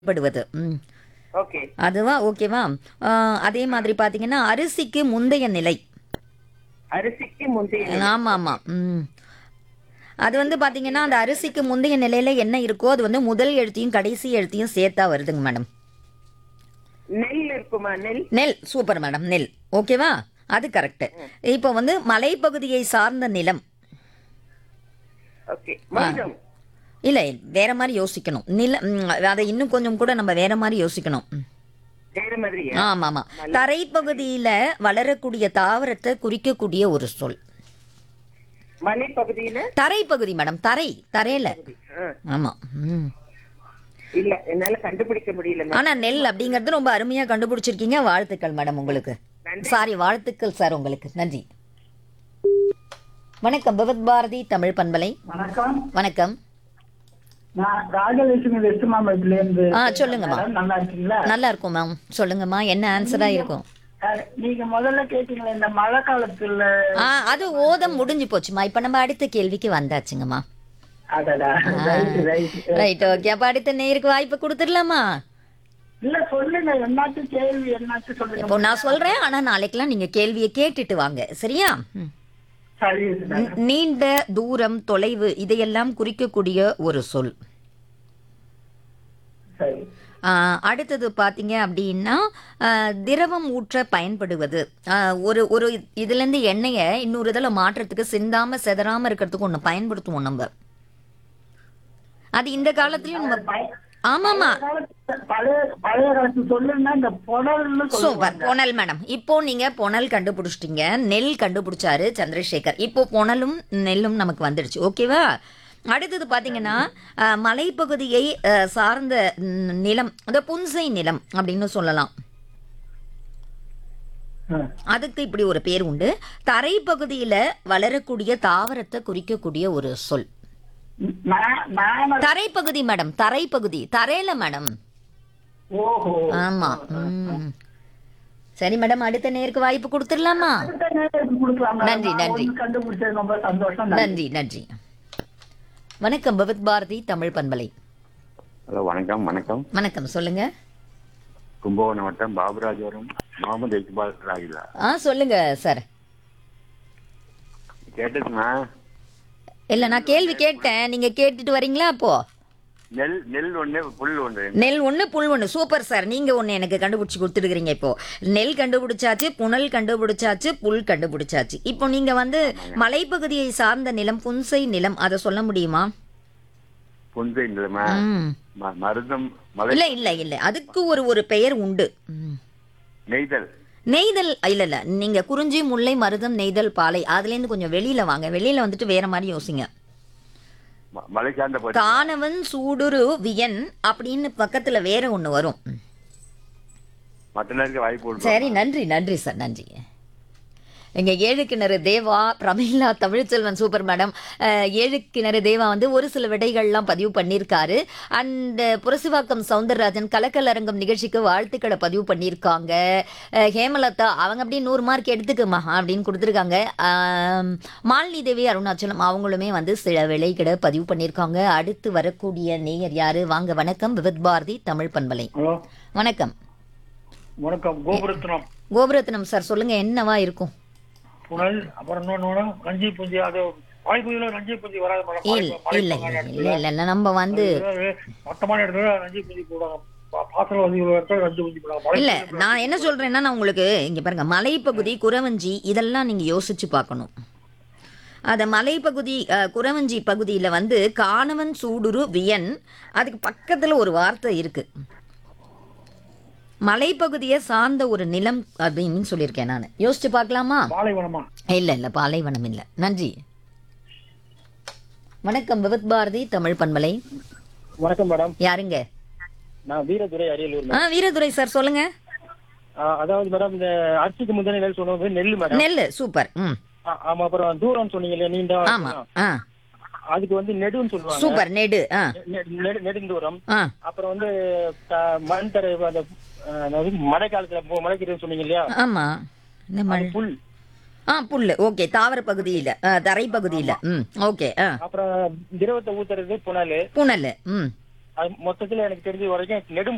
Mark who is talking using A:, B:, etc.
A: படுவது.
B: ஓகே.
A: அதுவா ஓகேவா? அதே மாதிரி பார்த்தீங்கன்னா, அரிசிக்கு முந்தைய நிலை.
B: அரிசிக்கு முந்தைய நிலை.
A: ஆமா, ஆமா. அது வந்து பார்த்தீங்கன்னா, அந்த அரிசிக்கு முந்தைய நிலையில என்ன இருக்கோ, அது வந்து முதல் எழுத்தையும், கடைசி எழுத்தையும் சேர்த்தா வருதுங்க மேடம்.
B: நெல் இருக்குமா? நெல்.
A: நெல். Super madam. நெல். ஓகேவா? அது கரெக்ட். இப்போ வந்து மலைப்பகுதியை சார்ந்த நிலம்.
B: ஓகே. மருதம்.
A: இல்ல, வேற மாதிரி யோசிக்கணும். அதை இன்னும் கொஞ்சம் கூட நம்ம வேற மாதிரி யோசிக்கணும்.
B: வேற மாதிரியா?
A: ஆமா, ஆமா. தரைப்பகுதியில வளரக்கூடிய தாவரத்தை குறிக்கக்கூடிய ஒரு சொல்.
B: மலைப்பகுதியில.
A: தரைப்பகுதி மேடம். தரையில.
B: ஆ.
A: ஆமா.
B: இல்ல, என்னால கண்டுபிடிக்க முடியல மேம்.
A: ஆனா நெல் அப்படிங்கறது ரொம்ப அருமையா கண்டுபிடிச்சிருக்கீங்க. வாழ்த்துக்கள் மேடம் உங்களுக்கு. சாரி, வாழ்த்துக்கள் சார் உங்களுக்கு. நன்றி. வணக்கம். விவத் பாரதி தமிழ் பண்பலை.
C: வணக்கம்.
A: வணக்கம்.
C: நான் ராஜலட்சுமி வெஸ்ட் மாம்பலத்துல இருந்து.
A: சொல்லுங்கம்மா.
C: நல்லா இருக்கீங்களா?
A: நல்லா இருக்கும் மேம். சொல்லுங்கம்மா, என்ன ஆன்சரா இருக்கும்?
C: நீங்க முதல்ல கேட்டீங்களா இந்த மழை காலத்துல?
A: அது ஓதம் முடிஞ்சு போச்சுமா. இப்ப நம்ம அடுத்த கேள்விக்கு வந்தாச்சுங்கம்மா.
C: அடடா.
A: Right, okay. அப்ப அடுத்த நேருக்கு வாய்ப்பு கொடுத்துடலாமா?
C: இல்ல சொல்லுங்க, என்னாச்சும் கேள்வி என்னாச்சும் சொல்லுங்க.
A: இப்போ நான் சொல்றேன், ஆனா நாளைக்கெல்லாம் நீங்க கேள்வியை கேட்டுட்டு வாங்க, சரியா?
C: சரி.
A: நீண்ட தூரம், தொலைவு இதையெல்லாம் குறிக்கக்கூடிய ஒரு சொல்.
C: சரி.
A: அடுத்தது பார்த்தீங்க அப்படின்னா, திரவம் ஊற்ற பயன்படுவது. ஒரு ஒரு இதுலேருந்து எண்ணெயை இன்னொரு இதில் மாற்றத்துக்கு சிந்தாம செதறாம இருக்கிறதுக்கு ஒன்று பயன்படுத்துவோம் நம்ம. அது இந்த காலத்துலயும் நம்ம. ஆமாமா.
C: பழைய காலத்து சொல்லுன்னா இந்த புனல்னு
A: சூப்பர். புனல் மேடம். இப்போ நீங்க புனல் கண்டுபிடிச்சிட்டீங்க. நெல் கண்டுபிடிச்சாரு சந்திரசேகர். இப்போ புனலும் நெல்லும் நமக்கு வந்துடுச்சு. ஓகேவா? அடுத்தது பார்த்தீங்கன்னா, மலைப்பகுதியை சார்ந்த நிலம், அந்த புன்சை நிலம் அப்படின்னு சொல்லலாம். அதுக்கு இப்படி ஒரு பேர் உண்டு. தரைப்பகுதியில வளரக்கூடிய தாவரத்தை குறிக்கக்கூடிய ஒரு சொல். தரைப்பகுதி மேடம். தரைப்பகுதி. தரையில மேடம்.
C: ஓஹோ.
A: ஆமா. சரி மேடம், அடுத்த நேருக்கு வாய்ப்பு கொடுத்துடலாமா? நன்றி, நன்றி.
C: கண்டுபிடிச்சது ரொம்ப சந்தோஷம்.
A: நன்றி, நன்றி. வணக்கம். விவத் பாரதி தமிழ் பண்பலை.
D: ஹலோ, வணக்கம். வணக்கம்.
A: வணக்கம், சொல்லுங்க.
D: கும்பகோணம் வட்டம் பாபுராஜபுரம் முகமது இக்பால் ராகிலா.
A: சொல்லுங்க சார்.
D: கேட்டுச்சுமா?
A: இல்ல, நான் கேள்வி கேட்டேன், நீங்க கேட்டுட்டு வரீங்களா? அப்போ
D: நெல் நெல் ஒன்று, புல் ஒன்று.
A: நெல் ஒன்று, புல் ஒன்று. Super sir. நீங்க ஒன்று எனக்கு கண்டுபிடிச்சி கொடுத்துருக்கிறீங்க. இப்போ நெல் கண்டுபிடிச்சாச்சு, புனல் கண்டுபிடிச்சாச்சு, புல் கண்டுபிடிச்சாச்சு. இப்போ நீங்க வந்து மலைப்பகுதியை சார்ந்த நிலம், புன்சை நிலம், அதை சொல்ல முடியுமா?
D: புன்சை நிலமா? மருதம்.
A: இல்ல இல்ல இல்ல, அதுக்கு ஒரு பெயர் உண்டு.
D: நெய்தல்.
A: நெய்தல். இல்ல இல்ல, நீங்க குறிஞ்சி, முல்லை, மருதம், நெய்தல், பாலை, அதுல இருந்து கொஞ்சம் வெளியில வாங்க. வெளியில வந்துட்டு வேற மாதிரி யோசிங்க.
D: மலை சார்ந்த
A: காணவன் சூடுரு வியன் அப்படின்னு பக்கத்துல வேற ஒண்ணு வரும்.
D: மற்ற நேரத்துக்கு வாய்ப்பு.
A: சரி, நன்றி, நன்றி சார். நன்றி. எங்க ஏழு கிணறு தேவா, பிரமிளா, தமிழ்ச்செல்வன் சூப்பர் மேடம். ஏழு கிணறு தேவா வந்து ஒரு சில விடைகள்லாம் பதிவு பண்ணியிருக்காரு. அண்ட் புரசிவாக்கம் சவுந்தரராஜன் கலக்கல் அரங்கம் நிகழ்ச்சிக்கு வாழ்த்துக்களை பதிவு பண்ணியிருக்காங்க. ஹேமலதா அவங்க அப்படியே 100 மார்க் எடுத்துக்குமா அப்படின்னு கொடுத்துருக்காங்க. மாலினி தேவி அருணாச்சலம் அவங்களுமே வந்து சில விடைகளை பதிவு பண்ணியிருக்காங்க. அடுத்து வரக்கூடிய நேயர் யாரு? வாங்க. வணக்கம். விவத் பாரதி தமிழ் பண்பலை. வணக்கம்.
C: வணக்கம். கோபுரத்னம்.
A: கோபுரத்னம் சார், சொல்லுங்க, என்னவா இருக்கும்?
C: புனல். அப்புறம் இன்னொன்னு நஞ்சி புஞ்சி. அது வாய்ப்புல நஞ்சி புஞ்சி வராது மேடம்.
A: இல்ல இல்ல இல்ல இல்ல, நம்ம வந்து
C: மொத்தமான இடத்துல நஞ்சி புஞ்சி போடுவாங்க. பாத்திரம் வசதிகள் இடத்துல நஞ்சி புஞ்சி போடுவாங்க.
A: இல்ல, நான் என்ன சொல்றேன்னா, நான் உங்களுக்கு இங்க பாருங்க, மலைப்பகுதி, குறவஞ்சி, இதெல்லாம் நீங்க யோசிச்சு பார்க்கணும். அத மலைப்பகுதி, குறவஞ்சி பகுதியில வந்து காணவன் சூடுரு வியன், அதுக்கு பக்கத்துல ஒரு வார்த்தை இருக்கு. மலைப்பகுதியை சார்ந்த ஒரு நிலம் அப்படின்னு சொல்லியிருக்கேன் நான். யோசிச்சு பார்க்கலாமா?
C: பாலைவனமா?
A: இல்ல இல்ல, பாலைவனம் இல்ல. நன்றி. வணக்கம். விவத் பாரதி தமிழ் பண்பலை.
E: வணக்கம் மேடம்.
A: யாருங்க?
E: நான் வீரதுரை, அரியலூர்.
A: வீரதுரை சார், சொல்லுங்க.
E: அதாவது மேடம், இந்த அரிசிக்கு முந்தின நெல் சொன்னது நெல் மேடம்.
A: நெல். சூப்பர்.
E: ஆமா. அப்புறம் தூரம் சொன்னீங்க, நீண்ட.
A: ஆமா.
E: அதுக்கு வந்து நெடுன்னு சொல்லுவாங்க.
A: சூப்பர். நெடு.
E: நெடுந்தூரம். அப்புறம் வந்து மண் தரை, அந்த மழை காலத்துல மழைக்கு சொன்னீங்க இல்லையா?
A: ஆமா.
E: புல்.
A: புல்லு. ஓகே. தாவர பகுதியில, தரை பகுதியில. ஓகே.
E: அப்புறம் திரவத்தை ஊத்துறது புனல்.
A: புனல்.
E: மொத்தத்துல எனக்கு தெரிஞ்ச வரைக்கும் நெடும்